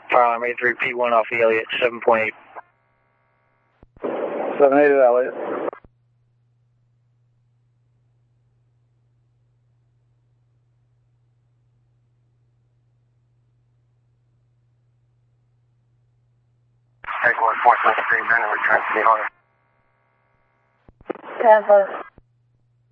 Fire alarm 83P1 off the Elliott, 7.8. 7-8 at Elliott. Take 1 4 3, then return to the order. Tampa.